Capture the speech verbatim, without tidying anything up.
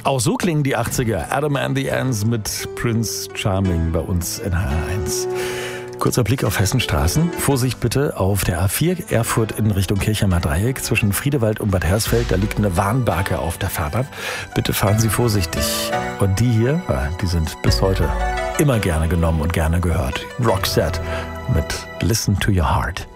Auch so klingen die achtziger. Adam and the Ants mit Prince Charming bei uns in H R eins. Kurzer Blick auf Hessenstraßen. Vorsicht bitte auf der A vier Erfurt in Richtung Kirchheimer Dreieck zwischen Friedewald und Bad Hersfeld. Da liegt eine Warnbarke auf der Fahrbahn. Bitte fahren Sie vorsichtig. Und die hier, die sind bis heute immer gerne genommen und gerne gehört. Roxette mit Listen to Your Heart.